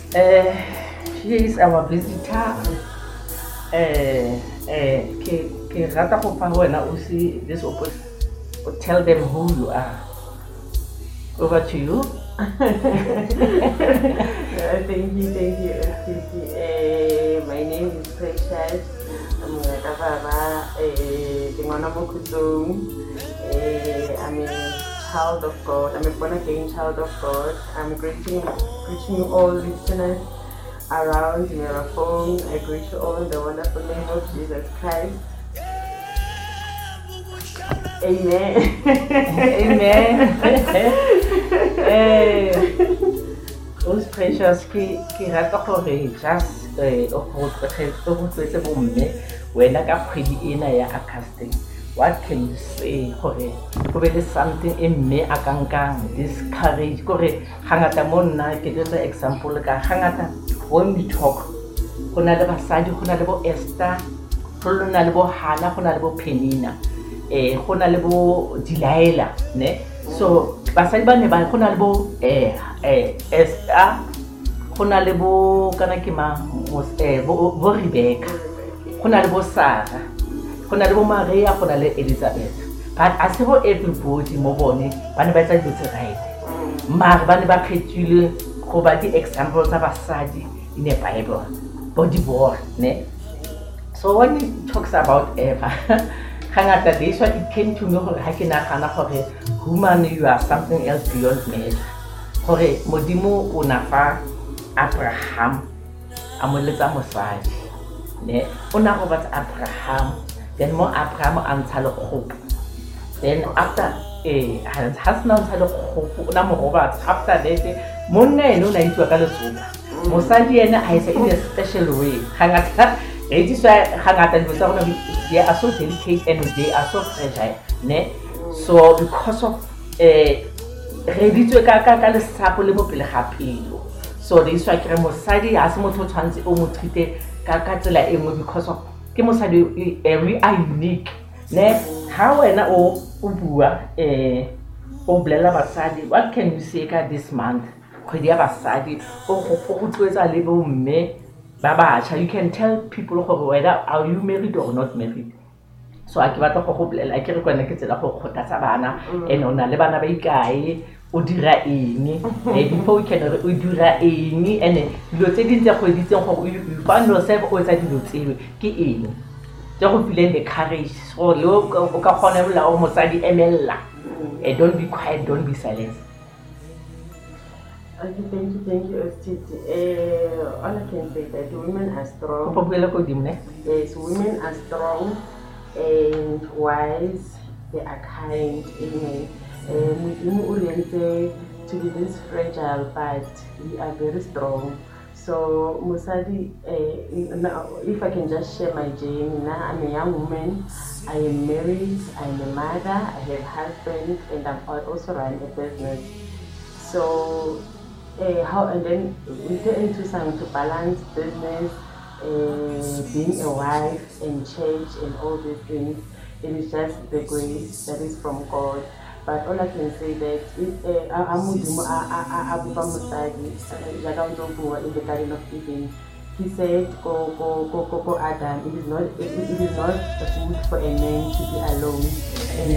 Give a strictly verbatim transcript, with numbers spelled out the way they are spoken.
Uh, she is our visitor. Uh, uh, ke ke rata go fa wena o see this opportunity. Tell them who you are. Over to you. Uh, thank you, thank you, Titi. Uh, my name is Precious. I'm a Baba. Tingwana Mokutong. I'm a child of God. I'm a born again child of God. I'm greeting, greeting all listeners around Mirafong. I greet you all in the wonderful name of Jesus Christ. Amen. Amen. Eh, Rose Precious ke ke rata gore just eh o go go go tsetse bomme wena ka kgwedi ena ya August. What can you say gore go be le something e mme a kankang discourage gore hangata mo nna ke tsa example ka hangata when we talk go na le basadi go na le bo Esther go na le bo Hannah go na le bo Penina eh go na le bo Delilah ne so basadi ba ne ba go na le bo eh eh Esther go na le bo kana ke ma eh bo Rebecca go na le bo Sarah go na le bo Maria go na le Elizabeth but a se bo everybody mo bone ba ne ba tsa ditse right mara ba ne ba khethile go ba di examples tsa basadi in the Bible body board ne so when he talks about Eva hangata this what it came to me gore ha ke nagana gore woman you are something else beyond measure gore modimo o na fa Abraham a mo letsa mosadi ne o na go batsa Abraham then mo Abraham a ntsha le kgopo then after eh has now ntsha le kgopo o na mo robatsa after that monna ene o na itwa ka letsopa mosadi ene a isa in a special way hangata it is why hangata di tsa rona they are so delicate and they are so fragile ne so because of eh re ditswe ka ka ka le sapo le mo pele ga pelo so this why ke re mosadi a se motho tshwantse o mo treat ka ka tsela e nngwe because of ke mosadi we are unique ne ha wena o o bua eh o blela basadi what can you say ka this month kgwedi ya basadi o go go tswetsa le bo mme Baba, you can tell people whether are you married or not married. So I batla go go bolela I ke re kwana ke tsela go kgothatsa bana and ona le bana ba ikae o dira eng e before we can o dira eng and dilo tse dintse go editseng go you find yourself o etsa dilo tseo ke eng tse go feeling the courage so le o ka kgona le o motsadi emella and don't be quiet don't be silent. Okay, thank you, thank you, Titi. Uh, all I can say that women are strong. Yes, women are strong and wise. They are kind. Amen. We are oriented to be this fragile, but we are very strong. So, Musadi, uh, if I can just share my journey, now I'm a young woman. I am married. I'm a mother. I have a husband, and I'm also running a business. So. Uh, how and then we get into some to balance business, uh, being a wife and church and all these things. It is just the grace that is from God. But all I can say that if I'm in the Garden of Eden, he said, "Go, go, go, go, go, Adam. It is not, it, it is not good for a man to be alone." And